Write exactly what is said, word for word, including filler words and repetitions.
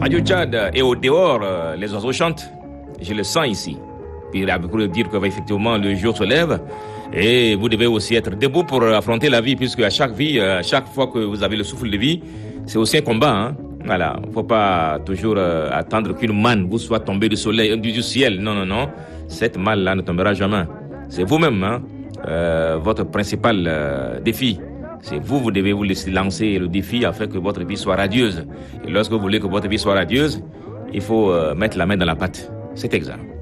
Radio Tchad et au dehors, euh, les oiseaux chantent. Je le sens ici. Puis pour dire que effectivement le jour se lève et vous devez aussi être debout pour affronter la vie, puisque à chaque vie, à chaque fois que vous avez le souffle de vie, c'est aussi un combat. Hein? Voilà, faut pas toujours euh, attendre qu'une manne vous soit tombée du soleil, du, du ciel. Non, non, non. Cette manne-là ne tombera jamais. C'est vous-même, hein, euh, votre principal euh, défi. C'est vous, vous devez vous laisser lancer le défi afin que votre vie soit radieuse. Et lorsque vous voulez que votre vie soit radieuse, il faut euh, mettre la main dans la pâte. C'est exact.